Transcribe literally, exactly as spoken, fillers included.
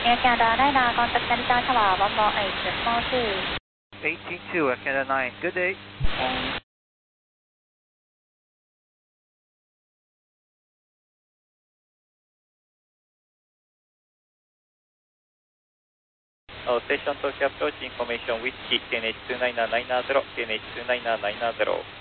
Air Canada Radar, contact Narita Tower, one four eight four two. eighteen two, Air Canada nine, good day. Okay. Oh, station Tokyo approach information whiskey, K N H two nine nine nine zero, K N H two nine nine nine zero.